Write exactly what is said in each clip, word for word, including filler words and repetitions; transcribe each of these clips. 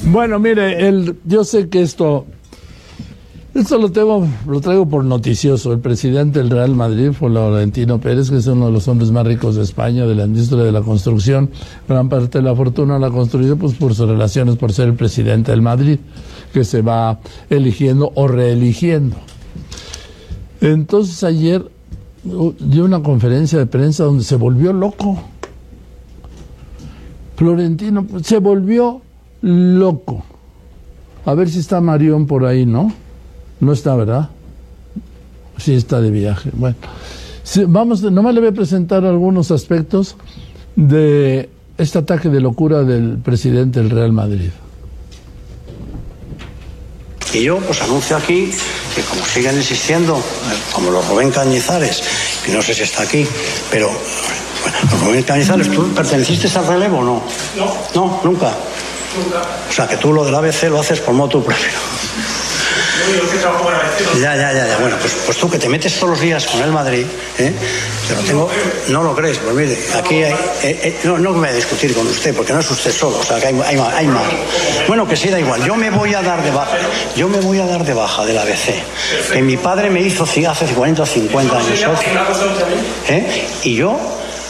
Bueno, mire, el, yo sé que esto, esto lo tengo, lo traigo por noticioso. El presidente del Real Madrid, Florentino Pérez, que es uno de los hombres más ricos de España, de la industria de la construcción, gran parte de la fortuna la ha construido pues por sus relaciones, por ser el presidente del Madrid, que se va eligiendo o reeligiendo. Entonces ayer dio una conferencia de prensa donde se volvió loco. Florentino se volvió loco. A ver si está Marión por ahí, ¿no? No está, ¿verdad? Sí está de viaje. Bueno, sí, vamos, nomás le voy a presentar algunos aspectos de este ataque de locura del presidente del Real Madrid. Y yo pues anuncio aquí que como siguen insistiendo, como los Rubén Cañizares, que no sé si está aquí, pero bueno, los Rubén Cañizares, ¿tú perteneciste al relevo o no? No. No, nunca. Nunca. O sea, que tú lo del A B C lo haces por motu propio. No, yo que trabajo para A B C. ¿No? Ya, ya, ya, ya. Bueno, pues, pues tú que te metes todos los días con el Madrid, ¿eh? Pero tengo, no lo crees, pues mire, aquí hay, eh, eh, no, no me voy a discutir con usted, porque no es usted solo, o sea, que hay, hay, hay más. Bueno, que sí, da igual, yo me voy a dar de baja, yo me voy a dar de baja del A B C, que mi padre me hizo hace cuarenta o cincuenta años, ¿eh? Y yo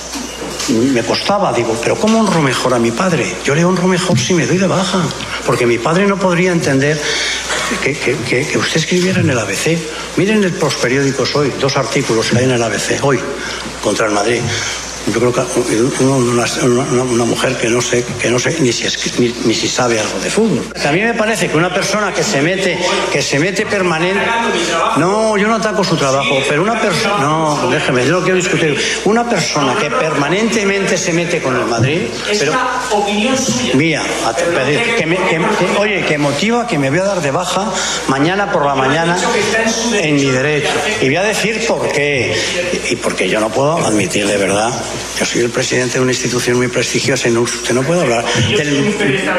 me costaba, digo, pero ¿cómo honro mejor a mi padre? Yo le honro mejor si me doy de baja, porque mi padre no podría entender que, que, que, que usted escribiera en el A B C. Miren el Prosperiódicos hoy, dos artículos que hay en el A B C, hoy, contra el Madrid. Yo creo que una, una, una mujer que no sé, que no sé ni si, es, ni, ni si sabe algo de fútbol. A mí me parece que una persona que se mete, que se mete permanente. No, yo no ataco su trabajo, pero una persona. No, déjeme, yo no quiero discutir. Una persona que permanentemente se mete con el Madrid. Pero, opinión suya. Mía, a pedir, que me, que, que, oye, que motiva que me voy a dar de baja mañana por la mañana en mi derecho. Y voy a decir por qué. Y porque yo no puedo admitir de verdad. Yo soy el presidente de una institución muy prestigiosa y no, usted no puede hablar del,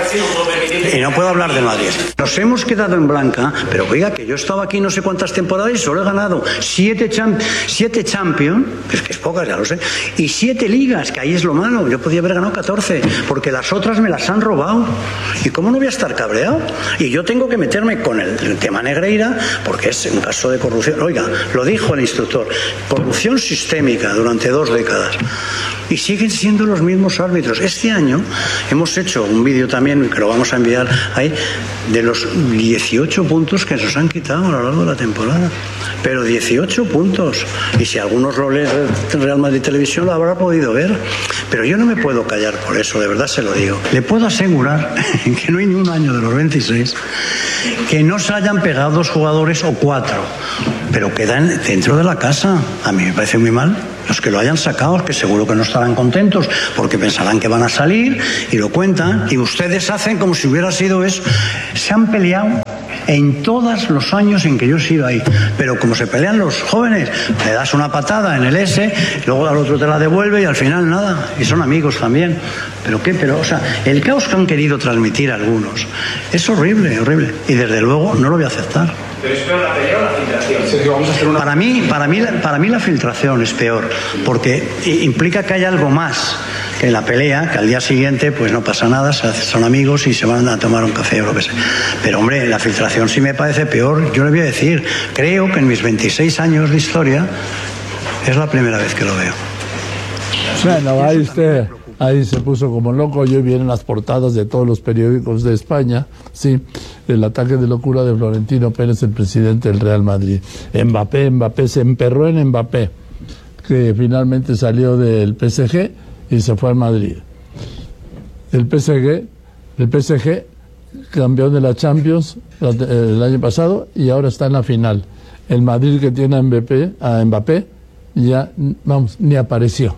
y no puedo hablar del Madrid. Nos hemos quedado en blanca, pero oiga, que yo he estado aquí no sé cuántas temporadas y solo he ganado siete, champ, siete Champions, que es que es pocas, ya lo sé, y siete ligas, que ahí es lo malo. Yo podía haber ganado catorce, porque las otras me las han robado. ¿Y cómo no voy a estar cabreado? Y yo tengo que meterme con el, el tema Negreira, porque es un caso de corrupción. Oiga, lo dijo el instructor, corrupción sistémica durante dos décadas. Y siguen siendo los mismos árbitros. Este año hemos hecho un vídeo también, que lo vamos a enviar ahí, de los dieciocho puntos que nos han quitado a lo largo de la temporada. Pero dieciocho puntos. Y si algunos lo leen en Real Madrid Televisión lo habrá podido ver. Pero yo no me puedo callar por eso, de verdad se lo digo. Le puedo asegurar que no hay ni un año de los veintiséis que no se hayan pegado dos jugadores o cuatro. Pero quedan dentro de la casa. A mí me parece muy mal. Los que lo hayan sacado, que seguro que no estarán contentos porque pensarán que van a salir y lo cuentan, y ustedes hacen como si hubiera sido eso. Se han peleado en todos los años en que yo he sido ahí, pero como se pelean los jóvenes, le das una patada en el S, luego al otro te la devuelve y al final nada, y son amigos también. ¿Pero qué? Pero, o sea, el caos que han querido transmitir algunos es horrible, horrible, y desde luego no lo voy a aceptar. ¿Pero es peor la pelea o la filtración? Sergio, vamos a hacer una... Para mí, para mí, para mí la filtración es peor, porque implica que hay algo más que en la pelea, que al día siguiente pues no pasa nada, son amigos y se van a tomar un café o lo que sea. Pero hombre, la filtración sí me parece peor. Yo le voy a decir, creo que en mis veintiséis años de historia es la primera vez que lo veo. Bueno, ahí usted... Ahí se puso como loco. Y hoy vienen las portadas de todos los periódicos de España, sí, el ataque de locura de Florentino Pérez, el presidente del Real Madrid. Mbappé, Mbappé, se emperró en Mbappé, que finalmente salió del P S G y se fue al Madrid. El P S G, el P S G, campeón de la Champions el año pasado y ahora está en la final. El Madrid, que tiene a Mbappé, a Mbappé ya, vamos, ni apareció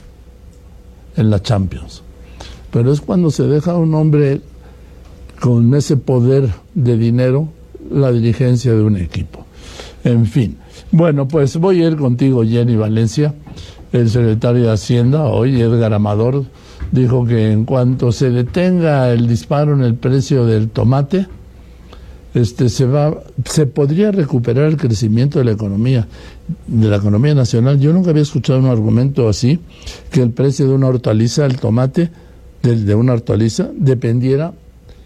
en la Champions. Pero es cuando se deja a un hombre con ese poder de dinero la dirigencia de un equipo. En fin. Bueno, pues voy a ir contigo, Jenny Valencia. El secretario de Hacienda, hoy, Edgar Amador, dijo que en cuanto se detenga el disparo en el precio del tomate, este se va, se podría recuperar el crecimiento de la economía, de la economía nacional. Yo nunca había escuchado un argumento así, que el precio de una hortaliza, el tomate, de, de una hortaliza, dependiera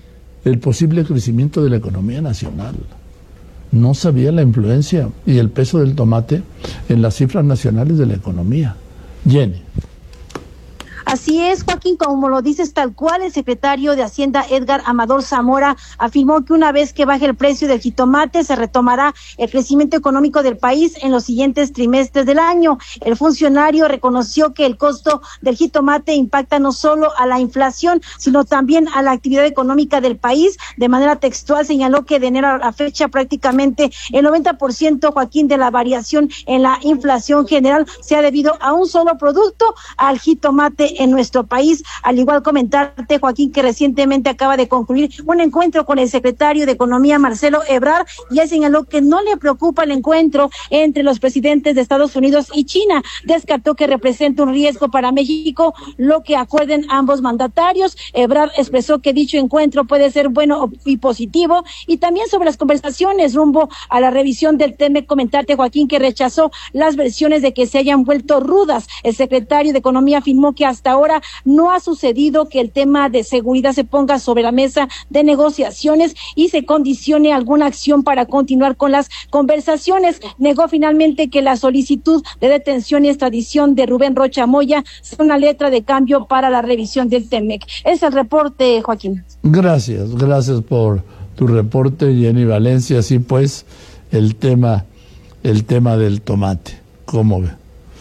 el posible crecimiento de la economía nacional. No sabía la influencia y el peso del tomate en las cifras nacionales de la economía. Jenny. Así es, Joaquín, como lo dices tal cual, el secretario de Hacienda, Edgar Amador Zamora, afirmó que una vez que baje el precio del jitomate, se retomará el crecimiento económico del país en los siguientes trimestres del año. El funcionario reconoció que el costo del jitomate impacta no solo a la inflación, sino también a la actividad económica del país. De manera textual, señaló que de enero a la fecha prácticamente el noventa por ciento, Joaquín, de la variación en la inflación general se ha debido a un solo producto, al jitomate en nuestro país. Al igual comentarte, Joaquín, que recientemente acaba de concluir un encuentro con el secretario de Economía, Marcelo Ebrard, y él señaló que no le preocupa el encuentro entre los presidentes de Estados Unidos y China. Descartó que represente un riesgo para México lo que acuerden ambos mandatarios. Ebrard expresó que dicho encuentro puede ser bueno y positivo, y también sobre las conversaciones rumbo a la revisión del T E M E C, comentarte, Joaquín, que rechazó las versiones de que se hayan vuelto rudas. El secretario de Economía afirmó que hasta ahora no ha sucedido que el tema de seguridad se ponga sobre la mesa de negociaciones y se condicione alguna acción para continuar con las conversaciones. Negó finalmente que la solicitud de detención y extradición de Rubén Rocha Moya sea una letra de cambio para la revisión del T E M E C. Es el reporte, Joaquín. Gracias, gracias por tu reporte, Jenny Valencia. Así pues, el tema, el tema del tomate, ¿cómo ve?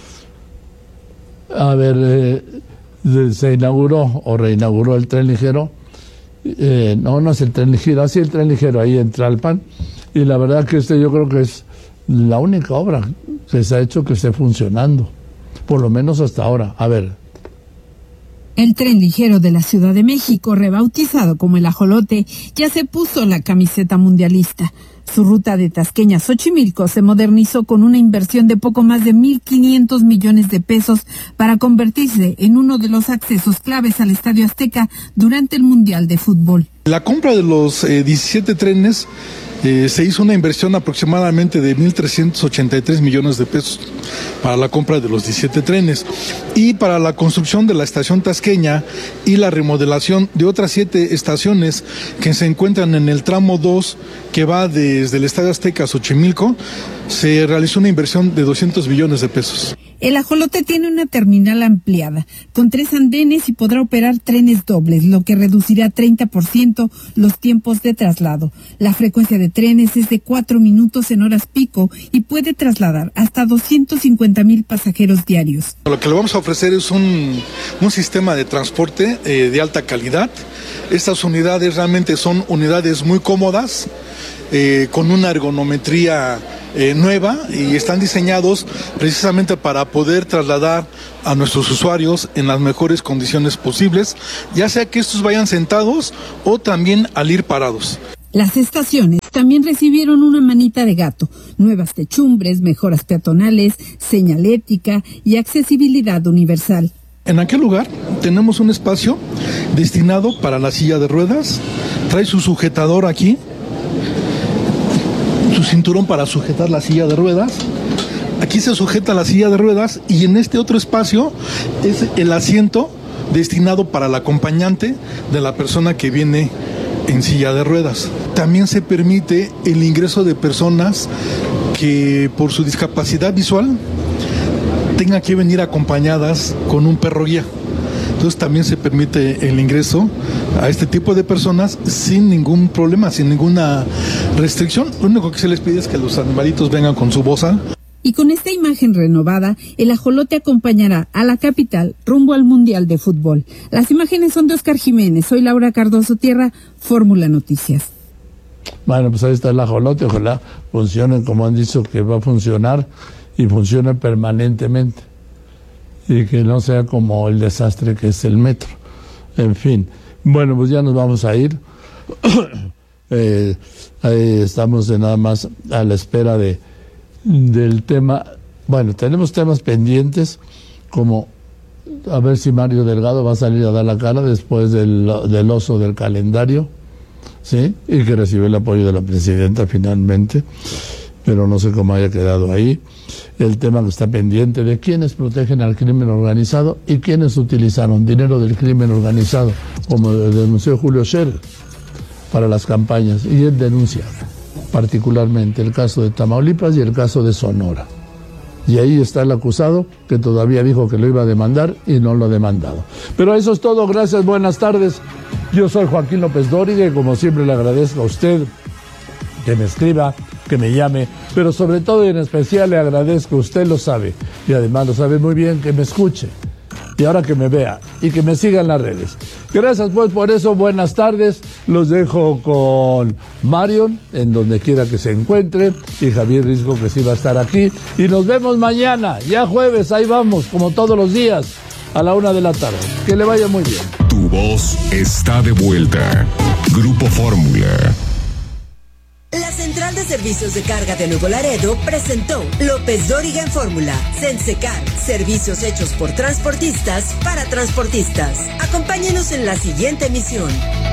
A ver, eh, se inauguró o reinauguró el tren ligero, eh, no, no es el tren ligero, así el tren ligero ahí en Tlalpan, y la verdad que este yo creo que es la única obra que se ha hecho que esté funcionando, por lo menos hasta ahora. A ver. El tren ligero de la Ciudad de México, rebautizado como el Ajolote, ya se puso la camiseta mundialista. Su ruta de Tasqueña a Xochimilco se modernizó con una inversión de poco más de mil quinientos millones de pesos para convertirse en uno de los accesos claves al Estadio Azteca durante el Mundial de Fútbol. La compra de los eh, diecisiete trenes eh, se hizo una inversión aproximadamente de mil trescientos ochenta y tres millones de pesos para la compra de los diecisiete trenes, y para la construcción de la estación Tasqueña y la remodelación de otras siete estaciones que se encuentran en el tramo dos que va desde el Estadio Azteca a Xochimilco, se realizó una inversión de doscientos millones de pesos. El Ajolote tiene una terminal ampliada, con tres andenes, y podrá operar trenes dobles, lo que reducirá treinta por ciento los tiempos de traslado. La frecuencia de trenes es de cuatro minutos en horas pico y puede trasladar hasta doscientos cincuenta mil pasajeros diarios. Lo que le vamos a ofrecer es un, un sistema de transporte eh, de alta calidad. Estas unidades realmente son unidades muy cómodas, eh, con una ergonometría Eh, nueva, y están diseñados precisamente para poder trasladar a nuestros usuarios en las mejores condiciones posibles, ya sea que estos vayan sentados o también al ir parados. Las estaciones también recibieron una manita de gato, nuevas techumbres, mejoras peatonales, señalética y accesibilidad universal. En aquel lugar tenemos un espacio destinado para la silla de ruedas, trae su sujetador aquí, su cinturón para sujetar la silla de ruedas. Aquí se sujeta la silla de ruedas, y en este otro espacio es el asiento destinado para el acompañante de la persona que viene en silla de ruedas. También se permite el ingreso de personas que por su discapacidad visual tengan que venir acompañadas con un perro guía. Entonces también se permite el ingreso a este tipo de personas sin ningún problema, sin ninguna restricción. Lo único que se les pide es que los animalitos vengan con su bozal. Y con esta imagen renovada, el Ajolote acompañará a la capital rumbo al Mundial de Fútbol. Las imágenes son de Oscar Jiménez. Soy Laura Cardoso Tierra, Fórmula Noticias. Bueno, pues ahí está el Ajolote. Ojalá funcione como han dicho que va a funcionar, y funcione permanentemente, y que no sea como el desastre que es el metro. En fin, bueno, pues ya nos vamos a ir. eh, ahí estamos de nada más a la espera de del tema. Bueno, tenemos temas pendientes, como a ver si Mario Delgado va a salir a dar la cara después del, del oso del calendario, ¿sí? Y que recibe el apoyo de la presidenta finalmente, pero no sé cómo haya quedado ahí. El tema que está pendiente de quiénes protegen al crimen organizado y quiénes utilizaron dinero del crimen organizado, como denunció Julio Scherer. para las campañas, y él denuncia particularmente el caso de Tamaulipas y el caso de Sonora. Y ahí está el acusado, que todavía dijo que lo iba a demandar y no lo ha demandado. Pero eso es todo, gracias, buenas tardes. Yo soy Joaquín López Dóriga y como siempre le agradezco a usted que me escriba, que me llame, pero sobre todo y en especial le agradezco, usted lo sabe, y además lo sabe muy bien, que me escuche. Y ahora que me vea y que me siga en las redes. Gracias pues por eso, buenas tardes. Los dejo con Marion, en donde quiera que se encuentre, y Javier Risco, que sí va a estar aquí. Y nos vemos mañana, ya jueves, ahí vamos, como todos los días, a la una de la tarde. Que le vaya muy bien. Tu voz está de vuelta. Grupo Fórmula. La Central de Servicios de Carga de Nuevo Laredo presentó López Dóriga en Fórmula. Sensecar, servicios hechos por transportistas para transportistas. Acompáñenos en la siguiente emisión.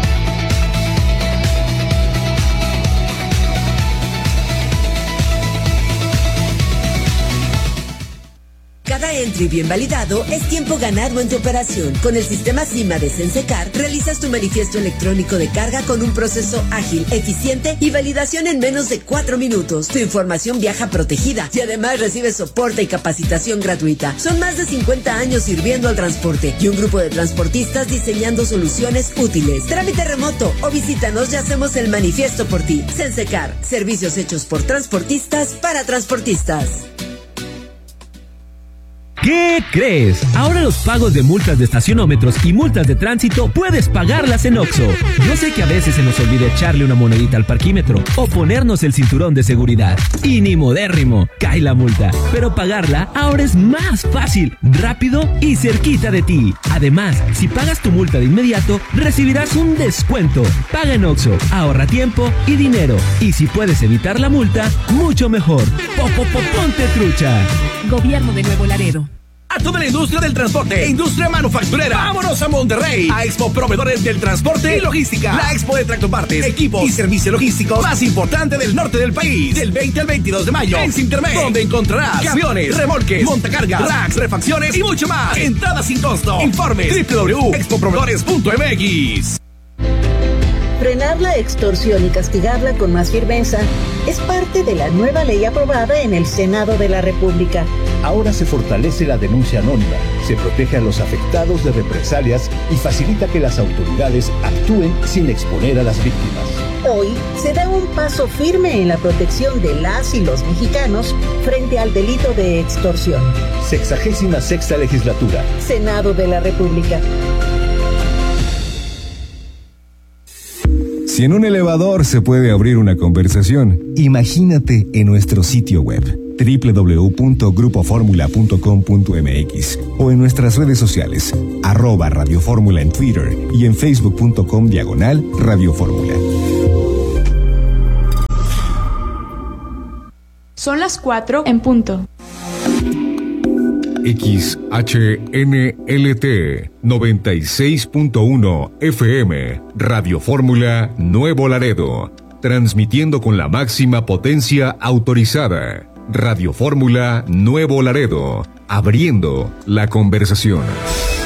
Cada entry bien validado es tiempo ganado en tu operación. Con el sistema CIMA de Sensecar, realizas tu manifiesto electrónico de carga con un proceso ágil, eficiente y validación en menos de cuatro minutos. Tu información viaja protegida y además recibes soporte y capacitación gratuita. Son más de cincuenta años sirviendo al transporte y un grupo de transportistas diseñando soluciones útiles. Trámite remoto o visítanos y hacemos el manifiesto por ti. Sensecar, servicios hechos por transportistas para transportistas. ¿Qué crees? Ahora los pagos de multas de estacionómetros y multas de tránsito puedes pagarlas en Oxxo. Yo sé que a veces se nos olvida echarle una monedita al parquímetro o ponernos el cinturón de seguridad. Y ni modérrimo, cae la multa. Pero pagarla ahora es más fácil, rápido y cerquita de ti. Además, si pagas tu multa de inmediato, recibirás un descuento. Paga en Oxxo, ahorra tiempo y dinero. Y si puedes evitar la multa, mucho mejor. Ponte trucha. Gobierno de Nuevo Laredo. A toda la industria del transporte e industria manufacturera, vámonos a Monterrey, a Expo Proveedores del Transporte y Logística, la expo de tractopartes, equipos y servicio logístico más importante del norte del país, del veinte al veintidós de mayo, en Sintermex, donde encontrarás camiones, remolques, montacargas, racks, refacciones y mucho más. Entrada sin costo. Informes doble u doble u doble u punto expo proveedores punto m x. Frenar la extorsión y castigarla con más firmeza es parte de la nueva ley aprobada en el Senado de la República. Ahora se fortalece la denuncia anónima, se protege a los afectados de represalias y facilita que las autoridades actúen sin exponer a las víctimas. Hoy se da un paso firme en la protección de las y los mexicanos frente al delito de extorsión. Sexagésima sexta legislatura. Senado de la República. Si en un elevador se puede abrir una conversación, imagínate en nuestro sitio web doble u doble u doble u punto grupo fórmula punto com punto m x o en nuestras redes sociales arroba Radio Fórmula en Twitter y en facebook punto com diagonal Radio Fórmula. Son las cuatro en punto. X H N L T noventa y seis punto uno F M Radio Fórmula Nuevo Laredo, transmitiendo con la máxima potencia autorizada. Radio Fórmula Nuevo Laredo, abriendo la conversación.